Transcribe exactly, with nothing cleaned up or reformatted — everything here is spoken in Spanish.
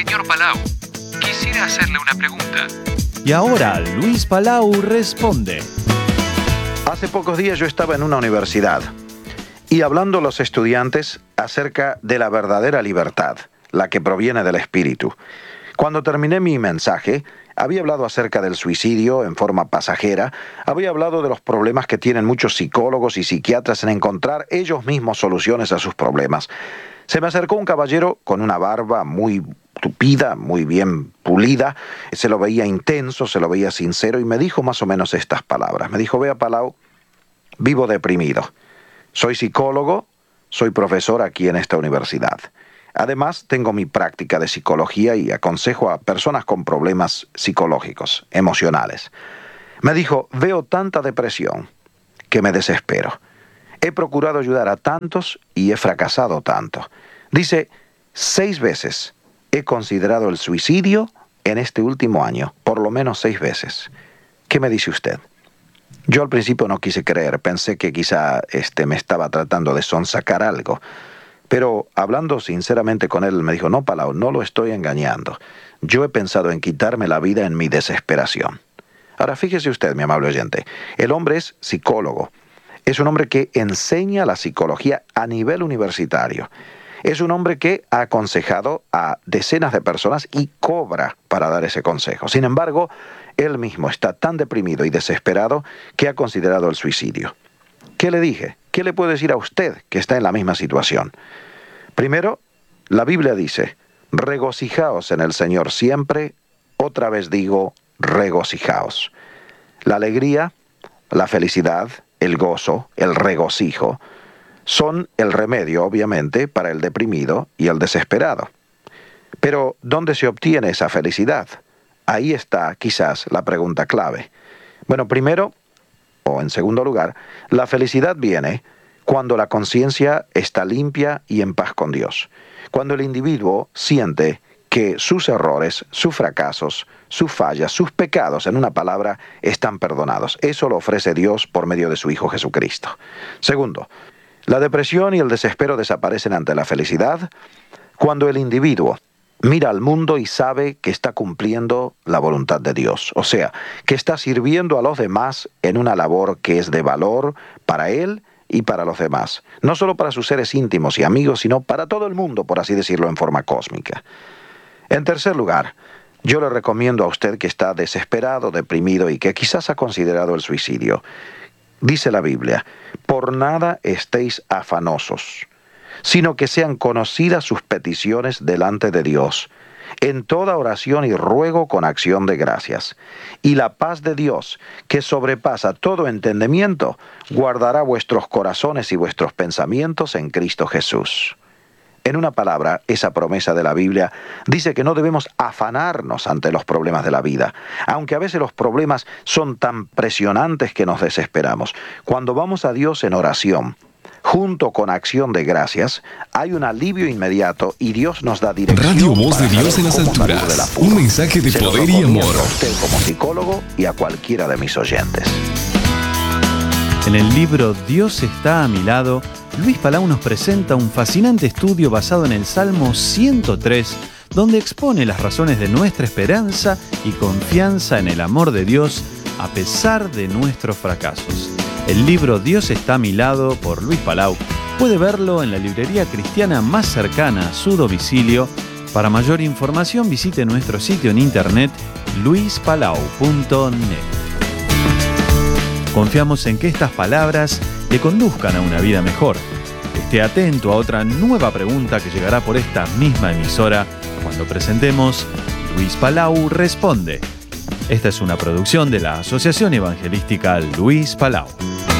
Señor Palau, quisiera hacerle una pregunta. Y ahora Luis Palau responde. Hace pocos días yo estaba en una universidad y hablando a los estudiantes acerca de la verdadera libertad, la que proviene del Espíritu. Cuando terminé mi mensaje, había hablado acerca del suicidio en forma pasajera, había hablado de los problemas que tienen muchos psicólogos y psiquiatras en encontrar ellos mismos soluciones a sus problemas. Se me acercó un caballero con una barba muy tupida, muy bien pulida, se lo veía intenso, se lo veía sincero y me dijo más o menos estas palabras. Me dijo: vea, Palau, vivo deprimido. Soy psicólogo, soy profesor aquí en esta universidad. Además, tengo mi práctica de psicología y aconsejo a personas con problemas psicológicos, emocionales. Me dijo: veo tanta depresión que me desespero. He procurado ayudar a tantos y he fracasado tanto. Dice, seis veces he considerado el suicidio en este último año, por lo menos seis veces. ¿Qué me dice usted? Yo al principio no quise creer, pensé que quizá este, me estaba tratando de sonsacar algo. Pero hablando sinceramente con él, me dijo: no, Palau, no lo estoy engañando. Yo he pensado en quitarme la vida en mi desesperación. Ahora, fíjese usted, mi amable oyente, el hombre es psicólogo. Es un hombre que enseña la psicología a nivel universitario. Es un hombre que ha aconsejado a decenas de personas y cobra para dar ese consejo. Sin embargo, él mismo está tan deprimido y desesperado que ha considerado el suicidio. ¿Qué le dije? ¿Qué le puedo decir a usted que está en la misma situación? Primero, la Biblia dice: regocijaos en el Señor siempre. Otra vez digo, regocijaos. La alegría, la felicidad, el gozo, el regocijo, son el remedio, obviamente, para el deprimido y el desesperado. Pero, ¿dónde se obtiene esa felicidad? Ahí está, quizás, la pregunta clave. Bueno, primero, o en segundo lugar, la felicidad viene cuando la conciencia está limpia y en paz con Dios. Cuando el individuo siente que sus errores, sus fracasos, sus fallas, sus pecados, en una palabra, están perdonados. Eso lo ofrece Dios por medio de su Hijo Jesucristo. Segundo, la depresión y el desespero desaparecen ante la felicidad cuando el individuo mira al mundo y sabe que está cumpliendo la voluntad de Dios. O sea, que está sirviendo a los demás en una labor que es de valor para él y para los demás. No solo para sus seres íntimos y amigos, sino para todo el mundo, por así decirlo, en forma cósmica. En tercer lugar, yo le recomiendo a usted que está desesperado, deprimido y que quizás ha considerado el suicidio. Dice la Biblia: por nada estéis afanosos, sino que sean conocidas sus peticiones delante de Dios, en toda oración y ruego con acción de gracias. Y la paz de Dios, que sobrepasa todo entendimiento, guardará vuestros corazones y vuestros pensamientos en Cristo Jesús. En una palabra, esa promesa de la Biblia dice que no debemos afanarnos ante los problemas de la vida, aunque a veces los problemas son tan presionantes que nos desesperamos. Cuando vamos a Dios en oración, junto con acción de gracias, hay un alivio inmediato y Dios nos da dirección. Radio Voz de Dios en las alturas. Un mensaje de poder y amor. A usted como psicólogo y a cualquiera de mis oyentes. En el libro Dios está a mi lado, Luis Palau nos presenta un fascinante estudio basado en el Salmo ciento tres, donde expone las razones de nuestra esperanza y confianza en el amor de Dios a pesar de nuestros fracasos. El libro Dios está a mi lado, por Luis Palau, puede verlo en la librería cristiana más cercana a su domicilio. Para mayor información visite nuestro sitio en internet luis palau punto net. Confiamos en que estas palabras le conduzcan a una vida mejor. Esté atento a otra nueva pregunta que llegará por esta misma emisora cuando presentemos Luis Palau Responde. Esta es una producción de la Asociación Evangelística Luis Palau.